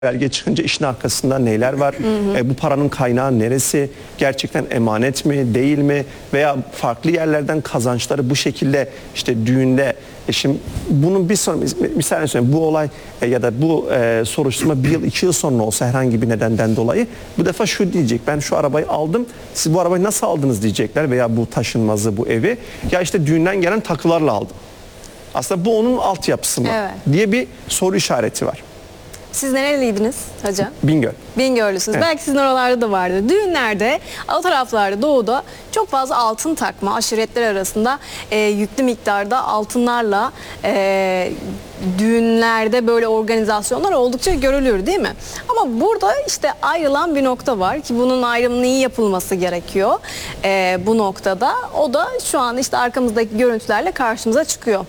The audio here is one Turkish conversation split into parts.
belge çıkınca işin arkasında neler var? Bu paranın kaynağı neresi? Gerçekten emanet mi, değil mi? Veya farklı yerlerden kazançları bu şekilde işte düğünde. Şimdi bunun bir sonra misal söyleyeyim, bu olay ya da bu soruşturma 1 yıl 2 yıl sonra olsa herhangi bir nedenden dolayı bu defa şu diyecek: ben şu arabayı aldım, siz bu arabayı nasıl aldınız diyecekler, veya bu taşınmazı, bu evi. Ya işte düğünden gelen takılarla aldım. Aslında bu onun altyapısı mı diye bir soru işareti var. Siz nereliydiniz hocam? Bingöl. Bingöllüsünüz. Evet. Belki sizin oralarda da vardı. Düğünlerde, o taraflarda, doğuda çok fazla altın takma, aşiretler arasında yüklü miktarda altınlarla düğünlerde böyle organizasyonlar oldukça görülür, değil mi? Ama burada işte ayrılan bir nokta var ki bunun ayrımının iyi yapılması gerekiyor bu noktada. O da şu an işte arkamızdaki görüntülerle karşımıza çıkıyor.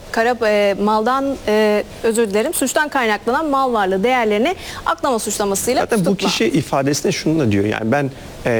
Özür dilerim, suçtan kaynaklanan mal varlığı değerlerini aklama suçlamasıyla zaten bu kişi ifadesinde şunu da diyor: yani ben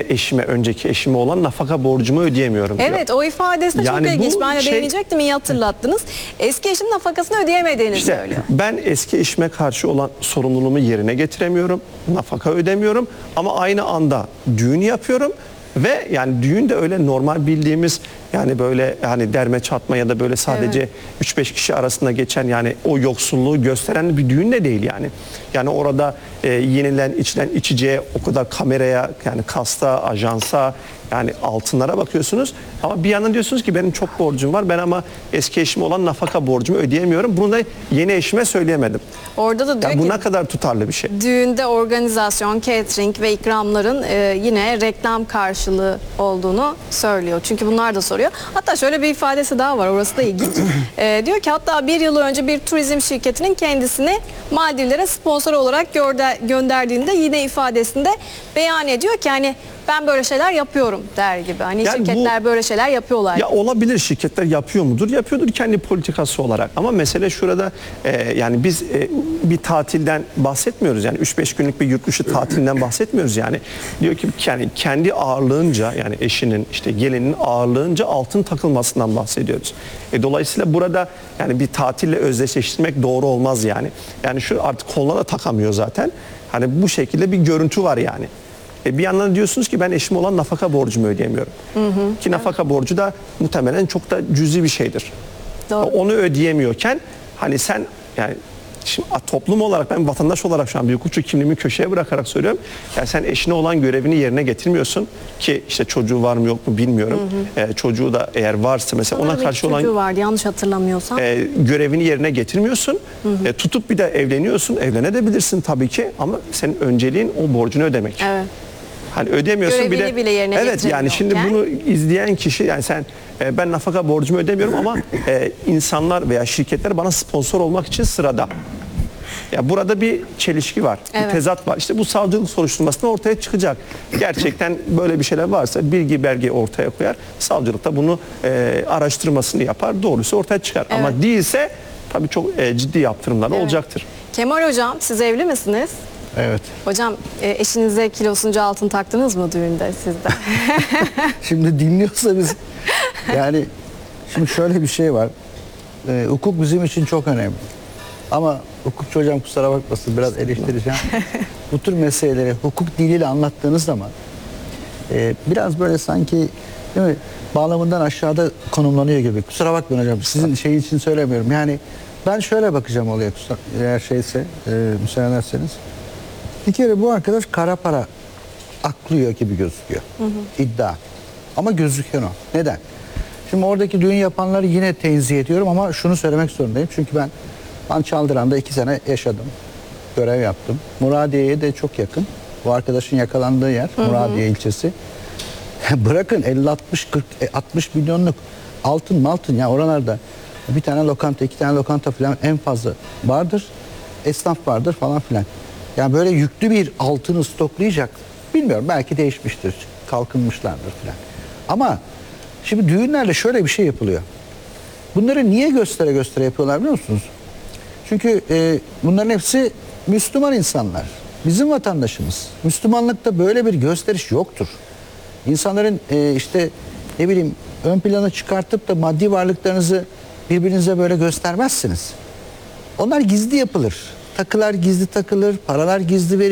önceki eşime olan nafaka borcumu ödeyemiyorum diyor. Evet, o ifadesi de yani çok ilginç. Ben de değinecektim, iyi hatırlattınız. Eski eşinin nafakasını ödeyemediğini söylüyor. Ben eski eşime karşı olan sorumluluğumu yerine getiremiyorum, nafaka ödemiyorum ama aynı anda düğün yapıyorum. Ve yani düğün de öyle normal bildiğimiz, yani böyle hani derme çatma ya da böyle sadece 3-5 kişi arasında geçen, yani o yoksulluğu gösteren bir düğün de değil yani. Yani orada yenilen içilen içeceğe, o kadar kameraya, yani kasta, ajansa, yani altınlara bakıyorsunuz. Ama bir yandan diyorsunuz ki benim çok borcum var, ben ama eski eşime olan nafaka borcumu ödeyemiyorum. Bunu da yeni eşime söyleyemedim. Orada da diyor yani bu ki, ne kadar tutarlı bir şey. Düğünde organizasyon, catering ve ikramların yine reklam karşılığı olduğunu söylüyor. Çünkü bunlar da soruyor. Hatta şöyle bir ifadesi daha var, orası da ilginç. Diyor ki hatta 1 yıl önce bir turizm şirketinin kendisini Maldivlere sponsor olarak gönderdiğinde yine ifadesinde beyan ediyor ki hani ben böyle şeyler yapıyorum der gibi. Hani yani şirketler böyle şeyler yapıyorlar. Ya olabilir, şirketler yapıyor mudur? Yapıyordur kendi politikası olarak. Ama mesele şurada, yani biz bir tatilden bahsetmiyoruz. Yani 3-5 günlük bir yurt dışı tatilinden bahsetmiyoruz yani. Diyor ki yani kendi ağırlığınca, yani eşinin, işte gelinin ağırlığınca altın takılmasından bahsediyoruz. Dolayısıyla burada yani bir tatille özdeşleştirmek doğru olmaz yani. Yani şu artık koluna da takamıyor zaten. Hani bu şekilde bir görüntü var yani. Bir yandan diyorsunuz ki ben eşime olan nafaka borcumu ödeyemiyorum. Ki nafaka borcu da muhtemelen çok da cüzi bir şeydir. Doğru. Onu ödeyemiyorken hani sen, yani şimdi toplum olarak, ben vatandaş olarak şu an bir hukukçu kimliğimi köşeye bırakarak söylüyorum. Yani sen eşine olan görevini yerine getirmiyorsun ki işte çocuğu var mı yok mu bilmiyorum. Çocuğu da eğer varsa mesela sanırım ona karşı olan çocuğu vardı yanlış hatırlamıyorsam. Görevini yerine getirmiyorsun. Tutup bir de evleniyorsun. Evlenebilirsin tabii ki ama senin önceliğin o borcunu ödemek. Evet. Hani ödemiyorsun bile yerine evet, yani şimdi bunu izleyen kişi, yani sen ben nafaka borcumu ödemiyorum ama insanlar veya şirketler bana sponsor olmak için sırada. Ya burada bir çelişki var, bir tezat var. İşte bu savcılık soruşturmasında ortaya çıkacak. Gerçekten böyle bir şeyler varsa bilgi belge ortaya koyar. Savcılık da bunu araştırmasını yapar. Doğrusu ortaya çıkar. Ama değilse tabii çok ciddi yaptırımlar olacaktır. Kemal hocam, siz evli misiniz? Evet. Hocam eşinize kilosunca altın taktınız mı düğünde sizde? Şimdi dinliyorsa biz, yani şimdi şöyle bir şey var. Hukuk bizim için çok önemli. Ama hukukçu hocam kusura bakmasın, biraz eleştireceğim. Bu tür meseleleri hukuk diliyle anlattığınız zaman biraz böyle sanki, değil mi, bağlamından aşağıda konumlanıyor gibi. Kusura bakmayın hocam, sizin şey için söylemiyorum. Yani ben şöyle bakacağım olaya, eğer şeyse müsaade ederseniz. Bir kere bu arkadaş kara para aklıyor gibi gözüküyor. İddia. Ama gözüküyor o. Neden? Şimdi oradaki düğün yapanları yine tenzih ediyorum ama şunu söylemek zorundayım. Çünkü ben Çaldıran'da 2 sene yaşadım. Görev yaptım. Muradiye'ye de çok yakın. Bu arkadaşın yakalandığı yer Muradiye ilçesi. Bırakın 50-60-40-60 milyonluk altın ya oralarda. Bir tane lokanta, 2 tane lokanta falan en fazla vardır. Esnaf vardır falan filan. Yani böyle yüklü bir altını stoklayacak. Bilmiyorum, belki değişmiştir. Kalkınmışlardır falan. Ama şimdi düğünlerde şöyle bir şey yapılıyor. Bunları niye göstere göstere yapıyorlar biliyor musunuz? Çünkü bunların hepsi Müslüman insanlar. Bizim vatandaşımız. Müslümanlıkta böyle bir gösteriş yoktur. İnsanların işte ne bileyim ön plana çıkartıp da maddi varlıklarınızı birbirinize böyle göstermezsiniz. Onlar gizli yapılır. takılar gizli takılır, paralar gizli verilir.